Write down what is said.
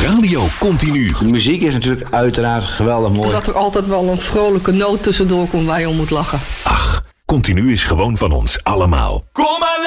Radio Continu. De muziek is natuurlijk uiteraard geweldig mooi. Dat er altijd wel een vrolijke noot tussendoor komt waar je om moet lachen. Ach, Continu is gewoon van ons allemaal. Kom maar